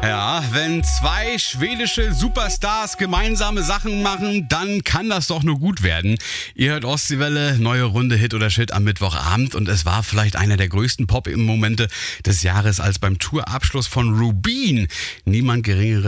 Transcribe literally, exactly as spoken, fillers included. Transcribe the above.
Ja, wenn zwei schwedische Superstars gemeinsame Sachen machen, dann kann das doch nur gut werden. Ihr hört Ostseewelle, neue Runde Hit oder Shit am Mittwochabend und es war vielleicht einer der größten Pop-Momente des Jahres, als beim Tourabschluss von Rubin niemand Geringeres